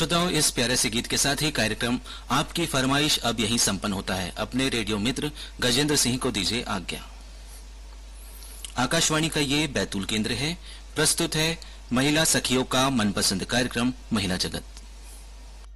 श्रोताओं, इस प्यारे से गीत के साथ ही कार्यक्रम आपकी फरमाइश अब यहीं संपन्न होता है। अपने रेडियो मित्र गजेंद्र सिंह को दीजिए आज्ञा। आकाशवाणी का ये बैतूल केंद्र है। प्रस्तुत है महिला सखियों का मनपसंद कार्यक्रम महिला जगत।